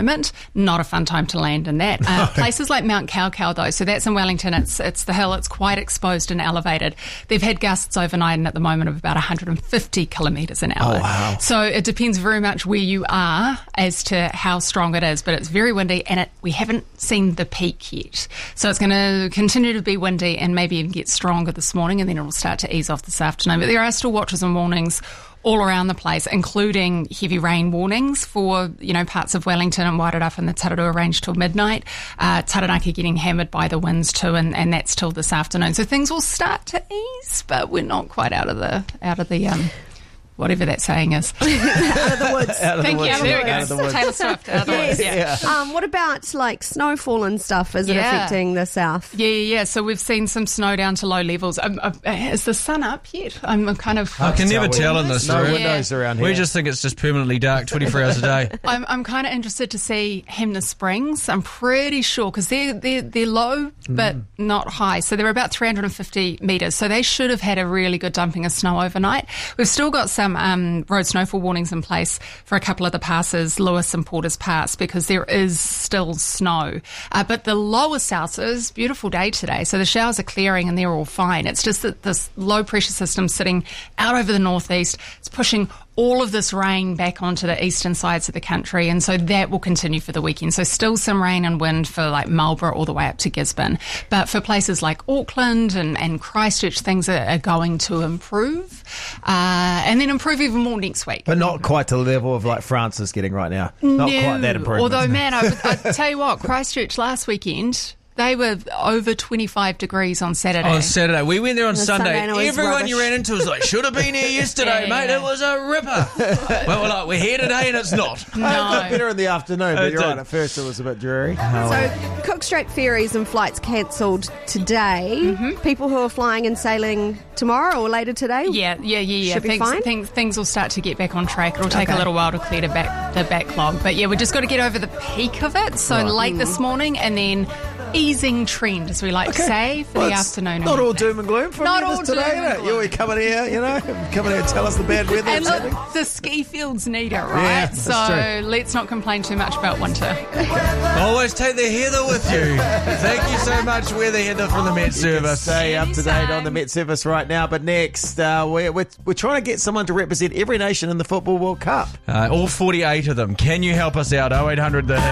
moment. Not a fun time to land in that. Places like Mount Kaukau, though, so that's in Wellington. It's the hill. It's quite exposed and elevated. They've had gusts overnight and at the moment of about 150 kilometres an hour. Oh, wow. So it depends very much where you are as to how strong it is, but it's very windy and we haven't seen the peak yet. So it's going to continue to be windy and maybe even get stronger this morning, and then it will start to ease off this afternoon. But there are still watches and warnings all around the place, including heavy rain warnings for, parts of Wellington and Wairarapa and the Tararua Range till midnight. Taranaki getting hammered by the winds too, and that's till this afternoon. So things will start to ease, but we're not quite out of the whatever that saying is. Out of the woods. Thank you. There we go. Taylor Swift. Out of the woods. Yeah. What about like snowfall and stuff? Is it affecting the south? Yeah. So we've seen some snow down to low levels. Is the sun up yet? I'm kind of... I can never tell in this room. No windows around here. We just think it's just permanently dark 24 hours a day. I'm kind of interested to see Hemna Springs. I'm pretty sure, because they're low but not high. So they're about 350 metres. So they should have had a really good dumping of snow overnight. We've still got some road snowfall warnings in place for a couple of the passes, Lewis and Porter's Pass, because there is still snow. But the lower south is beautiful day today, so the showers are clearing and they're all fine. It's just that this low pressure system sitting out over the northeast, it's pushing all of this rain back onto the eastern sides of the country, and so that will continue for the weekend. So still some rain and wind for like Marlborough all the way up to Gisborne. But for places like Auckland and Christchurch, things are going to improve, and then improve even more next week. But not quite to the level of like France is getting right now. Not quite that improvement. Although, man, I tell you what, Christchurch last weekend, they were over 25 degrees on Saturday. On Saturday. We went there on Sunday. Everyone rubbish. you ran into was like, should have been here yesterday, mate. It was a ripper. Well, we're like, we're here today and it's not. It got better in the afternoon, but you're right. At first it was a bit dreary. So Cook Strait ferries and flights cancelled today. People who are flying and sailing tomorrow or later today? Yeah. Should be fine? Things will start to get back on track. It'll take a little while to clear the backlog. But yeah, we've just got to get over the peak of it. So late this morning, and then easing trend, as we like to say, for the afternoon. Not all doom and gloom from Not you all this today, doom and is it? gloom. You're coming here, coming here and tell us the bad weather. And that's happening. look, the ski fields need it, right? Yeah, that's so true. let's not complain too much about winter. Always take the Heather with you. Thank you so much, Weather Heather from the Met Service. Stay up to date on the Met Service right now. But next, we're trying to get someone to represent every nation in the Football World Cup. All 48 of them. Can you help us out? 0800 The Hit.